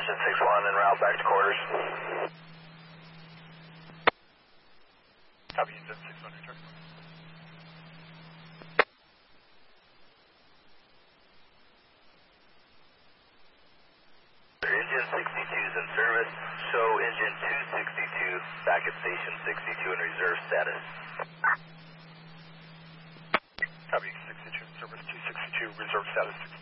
Engine 6-1 en route back to quarters. Copy, Engine 6-1, return. Engine 62 is in service. Show engine 262 back at station 62 in reserve status. Copy, 62 in service, 262, reserve status 62.